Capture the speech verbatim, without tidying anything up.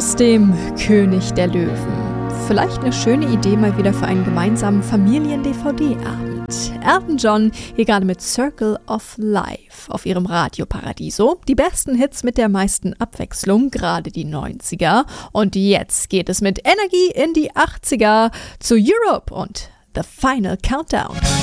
aus dem König der Löwen. Vielleicht eine schöne Idee mal wieder für einen gemeinsamen Familien-D V D-Abend. Elton John hier gerade mit Circle of Life auf ihrem Radio Paradiso. Die besten Hits mit der meisten Abwechslung, gerade die neunziger. Und jetzt geht es mit Energie in die achtziger zu Europe und The Final Countdown.